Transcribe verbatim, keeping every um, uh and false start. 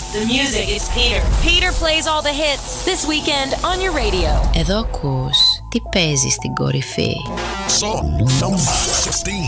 The music is Peter. Peter plays all the hits this weekend on your radio. Εδώ ακούς τι παίζει στην κορυφή. Song number sixteen.